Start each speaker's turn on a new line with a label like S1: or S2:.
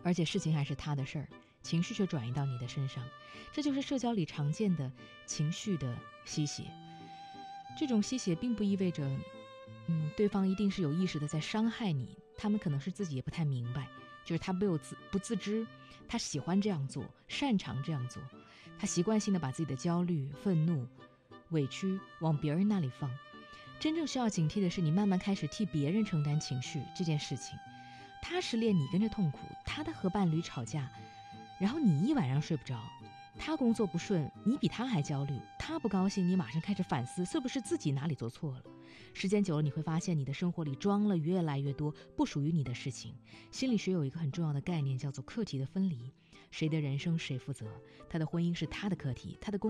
S1: 而且事情还是他的事儿，情绪却转移到你的身上，这就是社交里常见的情绪的吸血。这种吸血并不意味着对方一定是有意识的在伤害你，他们可能是自己也不太明白，就是他不自知，他喜欢这样做，擅长这样做，他习惯性的把自己的焦虑、愤怒、委屈往别人那里放。真正需要警惕的是，你慢慢开始替别人承担情绪这件事情。他失恋，你跟着痛苦；他和伴侣吵架，然后你一晚上睡不着；他工作不顺，你比他还焦虑；他不高兴，你马上开始反思是不是自己哪里做错了。时间久了，你会发现你的生活里装了越来越多不属于你的事情。心理学有一个很重要的概念，叫做课题的分离。谁的人生谁负责？他的婚姻是他的课题，他的工